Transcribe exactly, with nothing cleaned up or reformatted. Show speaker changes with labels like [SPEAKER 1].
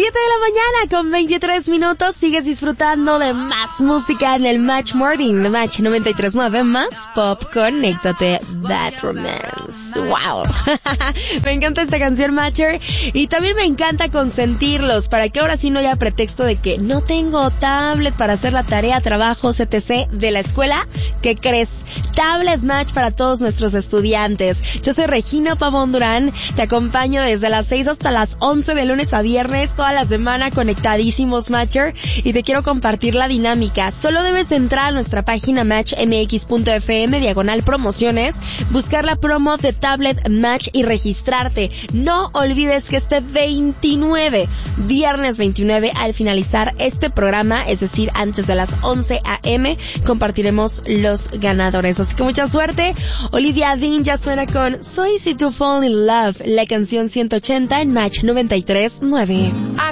[SPEAKER 1] siete de la mañana con veintitrés minutos. Sigues disfrutando de más música en el Match Morning de Match noventa y tres punto nueve. Más pop, conéctate. Bad Romance. Wow. Me encanta esta canción, Matcher. Y también me encanta consentirlos para que ahora sí no haya pretexto de que no tengo tablet para hacer la tarea, trabajos, etcétera de la escuela. ¿Qué crees? Tablet Match para todos nuestros estudiantes. Yo soy Regina Pavón Durán. Te acompaño desde las seis hasta las once de lunes a viernes, toda la semana conectadísimos, Matcher. Y te quiero compartir la dinámica. Solo debes entrar a nuestra página match m x punto f m, diagonal promociones, buscar la promo de Tablet Match y registrarte. No olvides que este veintinueve, viernes veintinueve, al finalizar este programa, es decir, antes de las once a eme, compartiremos los ganadores. Así que mucha suerte. Olivia Dean ya suena con So Easy to Fall in Love, la canción ciento ochenta en Match noventa y tres punto nueve.